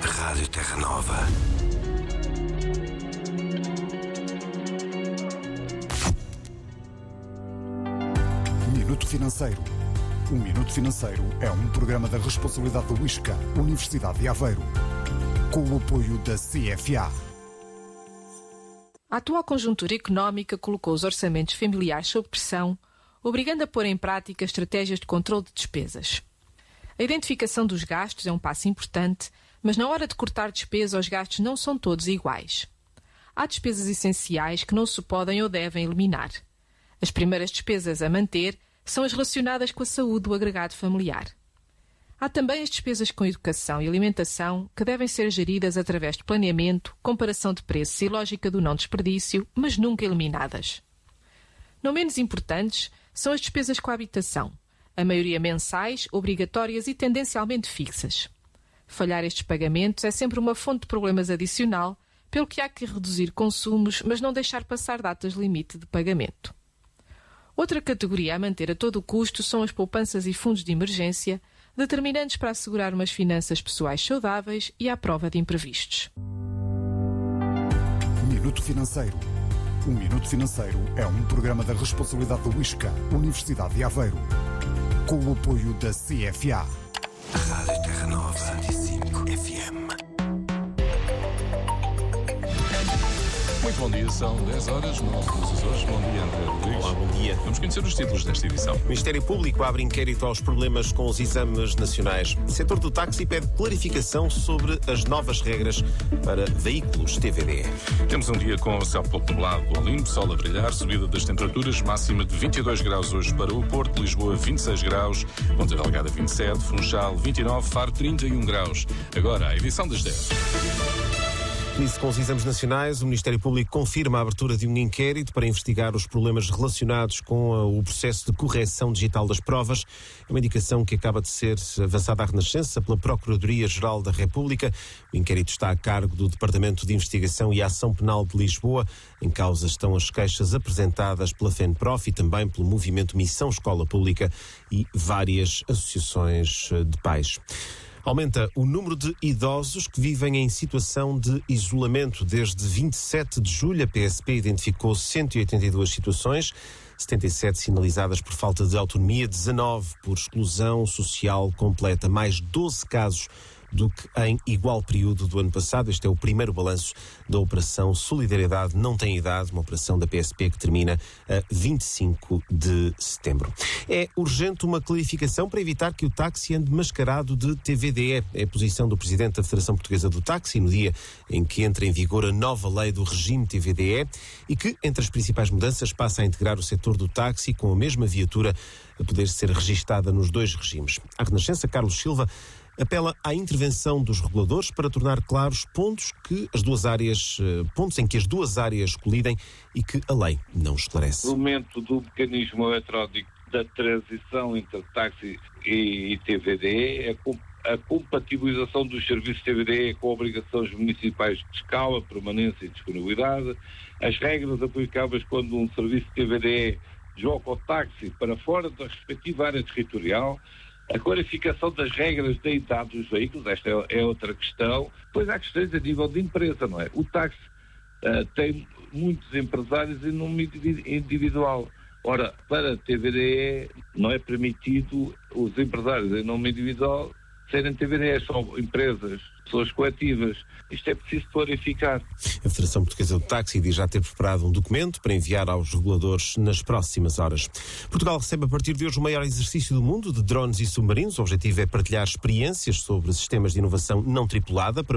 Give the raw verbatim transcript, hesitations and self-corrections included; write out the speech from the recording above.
Rádio Terra Nova. Minuto Financeiro. O Minuto Financeiro é um programa da responsabilidade do ISCA, Universidade de Aveiro, com o apoio da C F A. A atual conjuntura económica colocou os orçamentos familiares sob pressão, obrigando a pôr em prática estratégias de controle de despesas. A identificação dos gastos é um passo importante, mas na hora de cortar despesa, os gastos não são todos iguais. Há despesas essenciais que não se podem ou devem eliminar. As primeiras despesas a manter são as relacionadas com a saúde do agregado familiar. Há também as despesas com educação e alimentação que devem ser geridas através de planeamento, comparação de preços e lógica do não desperdício, mas nunca eliminadas. Não menos importantes são as despesas com a habitação, a maioria mensais, obrigatórias e tendencialmente fixas. Falhar estes pagamentos é sempre uma fonte de problemas adicional, pelo que há que reduzir consumos, mas não deixar passar datas limite de pagamento. Outra categoria a manter a todo o custo são as poupanças e fundos de emergência, determinantes para assegurar umas finanças pessoais saudáveis e à prova de imprevistos. Minuto Financeiro. O Minuto Financeiro é um programa da responsabilidade do ISCA, Universidade de Aveiro, com o apoio da C F A. Rádio Terra Nova. cento e cinco F M. Muito bom dia, são dez horas, nove horas. Bom dia, André Rodrigues. Olá, bom dia. Vamos conhecer os títulos desta edição. O Ministério Público abre inquérito aos problemas com os exames nacionais. O setor do táxi pede clarificação sobre as novas regras para veículos T V D E. Temos um dia com o céu pouco nublado do Olimpo, sol a brilhar, subida das temperaturas, máxima de vinte e dois graus hoje para o Porto, Lisboa vinte e seis graus, Ponta Delgada vinte e sete, Funchal vinte e nove, Faro trinta e um graus. Agora, a edição das dez. Nisso, com os exames nacionais, o Ministério Público confirma a abertura de um inquérito para investigar os problemas relacionados com o processo de correção digital das provas. É uma indicação que acaba de ser avançada à Renascença pela Procuradoria-Geral da República. O inquérito está a cargo do Departamento de Investigação e Ação Penal de Lisboa. Em causa estão as queixas apresentadas pela FENPROF e também pelo Movimento Missão Escola Pública e várias associações de pais. Aumenta o número de idosos que vivem em situação de isolamento. Desde vinte e sete de julho, a P S P identificou cento e oitenta e duas situações, setenta e sete sinalizadas por falta de autonomia, dezanove por exclusão social completa, mais doze casos do que em igual período do ano passado. Este é o primeiro balanço da Operação Solidariedade Não Tem Idade, uma operação da P S P que termina a vinte e cinco de setembro. É urgente uma clarificação para evitar que o táxi ande mascarado de T V D E. É a posição do Presidente da Federação Portuguesa do Táxi no dia em que entra em vigor a nova lei do regime T V D E e que, entre as principais mudanças, passa a integrar o setor do táxi com a mesma viatura a poder ser registada nos dois regimes. A Renascença, Carlos Silva, apela à intervenção dos reguladores para tornar claros pontos que as duas áreas, pontos em que as duas áreas colidem e que a lei não esclarece. O aumento do mecanismo eletrónico da transição entre táxi e T V D E, a compatibilização dos serviços T V D E com obrigações municipais de escala, permanência e disponibilidade, as regras aplicáveis quando um serviço T V D E desloca o táxi para fora da respectiva área territorial, a clarificação das regras da idade dos veículos, esta é, é outra questão. Depois há questões a nível de empresa, não é? O táxi uh, tem muitos empresários em nome individual. Ora, para a T V D E não é permitido os empresários em nome individual serem T V D E, são empresas, pessoas coletivas. Isto é preciso clarificar. A Federação Portuguesa do Táxi diz já ter preparado um documento para enviar aos reguladores nas próximas horas. Portugal recebe a partir de hoje o maior exercício do mundo de drones e submarinos. O objetivo é partilhar experiências sobre sistemas de inovação não tripulada para